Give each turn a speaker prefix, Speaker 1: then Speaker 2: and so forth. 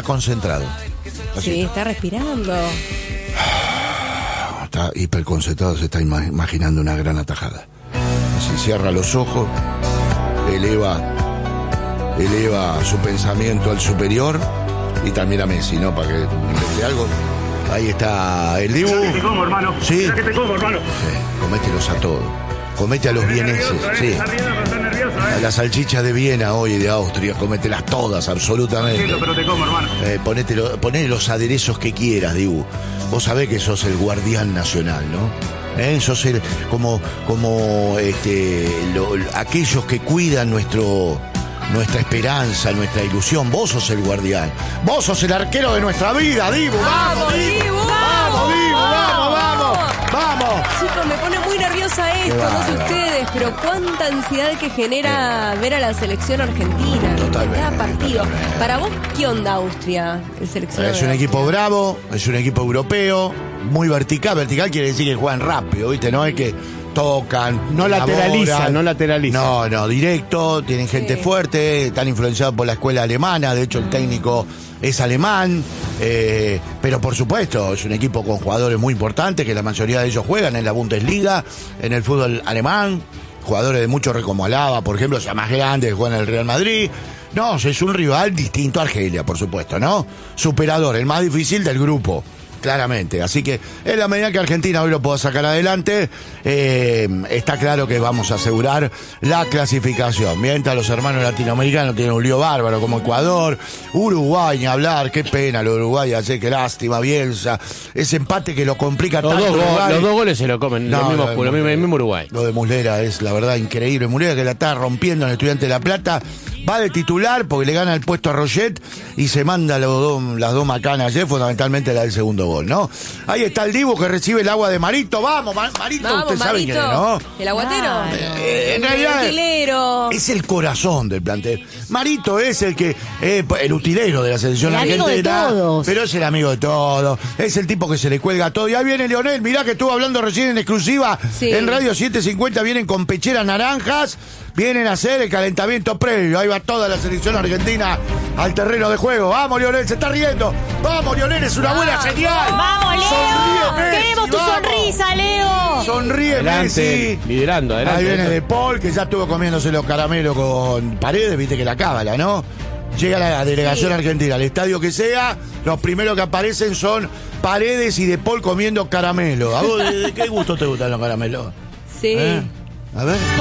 Speaker 1: está concentrado. Así.
Speaker 2: Sí, está respirando.
Speaker 1: Está hiperconcentrado, se está imaginando una gran atajada. Así cierra los ojos, eleva su pensamiento al superior y también a Messi, ¿no? Para que invente algo. Ahí está el Dibu.
Speaker 3: Mira que te como, hermano.
Speaker 1: Sí.
Speaker 3: Mira que te como, hermano.
Speaker 1: Sí, comételos a todos. Comete a los vieneses, sí.
Speaker 3: Está riendo, pero está nervioso,
Speaker 1: A las salchichas de Viena hoy, de Austria, comételas todas, absolutamente.
Speaker 3: Tranquilo, pero te como, hermano.
Speaker 1: Poné los aderezos que quieras, Dibu. Vos sabés que sos el guardián nacional, ¿no? Sos aquellos que cuidan nuestra esperanza, nuestra ilusión. Vos sos el guardián. Vos sos el arquero de nuestra vida, Dibu. ¡Vamos, Dibu! ¡Vamos, Dibu! ¡Vamos!
Speaker 2: Chicos, me pone muy nerviosa esto, no sé ustedes, pero cuánta ansiedad que genera ver a la selección argentina.
Speaker 1: Totalmente,
Speaker 2: Cada partido.
Speaker 1: totalmente.
Speaker 2: Para vos, ¿qué onda Austria? El seleccionado
Speaker 1: Es
Speaker 2: de
Speaker 1: un
Speaker 2: Austria.
Speaker 1: equipo bravo, es un equipo europeo, muy vertical. Vertical quiere decir que juegan rápido, ¿viste? No es que tocan,
Speaker 4: No lateraliza,
Speaker 1: elaboran.
Speaker 4: no lateraliza.
Speaker 1: No, directo, tienen gente fuerte, están influenciados por la escuela alemana, de hecho el técnico es alemán, pero por supuesto es un equipo con jugadores muy importantes, que la mayoría de ellos juegan en la Bundesliga, en el fútbol alemán, jugadores de mucho como Alaba, por ejemplo, ya más grandes, que juegan en el Real Madrid. No, es un rival distinto a Argelia, por supuesto, ¿no? Superador, el más difícil del grupo. Claramente, así que en la medida que Argentina hoy lo pueda sacar adelante, está claro que vamos a asegurar la clasificación. Mientras los hermanos latinoamericanos tienen un lío bárbaro como Ecuador, Uruguay, ni hablar, qué pena lo de Uruguay ayer, qué lástima, Bielsa, ese empate que lo complica
Speaker 4: Los
Speaker 1: tanto.
Speaker 4: los dos goles se lo comen,
Speaker 1: No,
Speaker 4: el mismo Uruguay.
Speaker 1: Lo de Muslera es la verdad increíble. Muslera que la está rompiendo en el Estudiante de La Plata. Va de titular porque le gana el puesto a Roget y se manda las dos macanas ayer, fundamentalmente la del segundo gol, ¿no? Ahí está el Dibu que recibe el agua de Marito. Vamos, Marito,
Speaker 2: Vamos,
Speaker 1: usted sabe quién es, ¿no?
Speaker 2: El aguatero.
Speaker 1: En realidad
Speaker 2: El utilero.
Speaker 1: es el corazón del plantel. Marito es el utilero de la selección
Speaker 5: El amigo
Speaker 1: argentina.
Speaker 5: de todos.
Speaker 1: Pero es el amigo de todos. Es el tipo que se le cuelga todo. Y ahí viene Leonel, mirá que estuvo hablando recién en exclusiva
Speaker 2: Sí.
Speaker 1: en Radio 750. Vienen con pecheras naranjas. Vienen a hacer el calentamiento previo. Ahí va toda la selección argentina al terreno de juego. Vamos, Leonel, se está riendo. Vamos, Leonel, es una buena señal.
Speaker 5: ¡Vamos, Leo!
Speaker 1: Sonríe, Messi,
Speaker 5: ¡Queremos tu
Speaker 1: vamos.
Speaker 5: sonrisa, Leo!
Speaker 1: Sonríe,
Speaker 4: Adelante,
Speaker 1: Messi.
Speaker 4: liderando, adelante.
Speaker 1: Ahí viene De Paul, que ya estuvo comiéndose los caramelos con Paredes, viste que la cábala, ¿no? Llega la delegación argentina, al estadio que sea, los primeros que aparecen son Paredes y De Paul comiendo caramelo. ¿A vos de qué gusto te gustan los caramelos?
Speaker 2: Sí.
Speaker 1: A ver.